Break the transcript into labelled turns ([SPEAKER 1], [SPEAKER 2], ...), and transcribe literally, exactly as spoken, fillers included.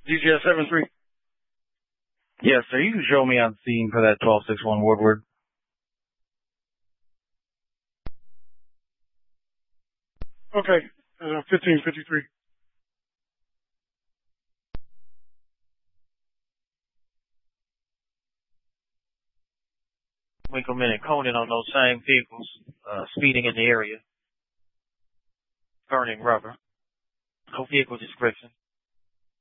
[SPEAKER 1] D G S seven three.
[SPEAKER 2] Yes, sir. You can show me on scene for that twelve six one Woodward.
[SPEAKER 1] Okay, uh, fifteen fifty-three.
[SPEAKER 3] Winkleman and Conan on those same vehicles, uh, speeding in the area, burning rubber. No vehicle description.